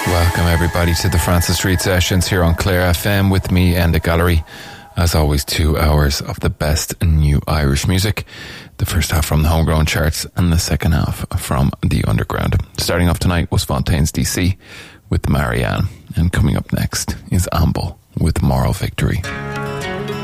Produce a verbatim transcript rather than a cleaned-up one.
Welcome everybody to the Francis Street Sessions here on Clare F M with me and the gallery. As always, two hours of the best new Irish music. The first half from the homegrown charts and the second half from the underground. Starting off tonight was Fontaine's D C with Marianne. And coming up next is Amble with Moral Victory.